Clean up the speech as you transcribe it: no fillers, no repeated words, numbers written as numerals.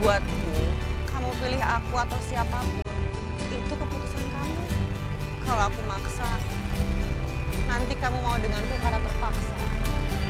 Buatku, kamu pilih aku atau siapapun, itu keputusan kamu. Kalau aku maksa, nanti kamu mau denganku karena terpaksa.